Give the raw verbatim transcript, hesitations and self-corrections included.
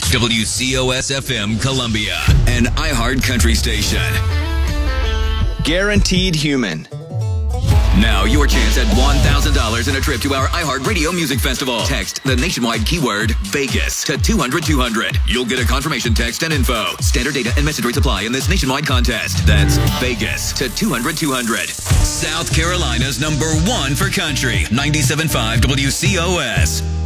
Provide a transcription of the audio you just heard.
W C O S F M Columbia, an iHeart country station. Guaranteed Human. Now your chance at one thousand dollars and a trip to our iHeart Radio Music Festival. Text the nationwide keyword Vegas to two hundred two hundred. You'll get a confirmation text and info. Standard data and message rates apply in this nationwide contest. That's Vegas to two hundred two hundred. South Carolina's number one for country. ninety-seven point five W C O S.